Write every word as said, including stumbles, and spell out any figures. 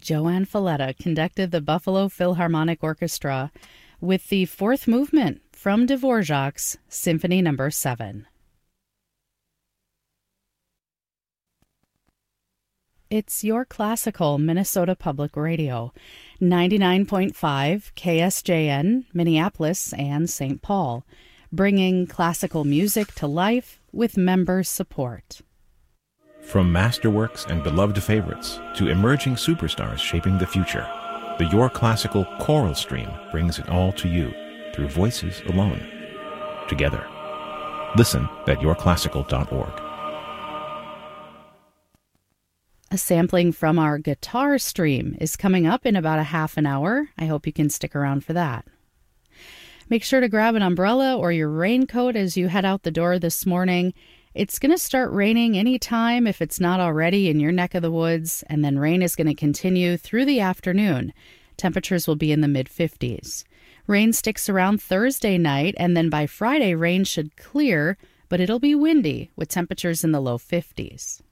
Joanne Falletta conducted the Buffalo Philharmonic Orchestra with the fourth movement from Dvorak's Symphony Number seven. It's Your Classical Minnesota Public Radio, ninety-nine point five K S J N, Minneapolis and Saint Paul, bringing classical music to life with member support. From masterworks and beloved favorites to emerging superstars shaping the future, the Your Classical choral stream brings it all to you through voices alone, together. Listen at your classical dot org. A sampling from our guitar stream is coming up in about a half an hour. I hope you can stick around for that. Make sure to grab an umbrella or your raincoat as you head out the door this morning. It's going to start raining anytime if it's not already in your neck of the woods, and then rain is going to continue through the afternoon. Temperatures will be in the mid fifties. Rain sticks around Thursday night, and then by Friday, rain should clear, but it'll be windy with temperatures in the low fifties.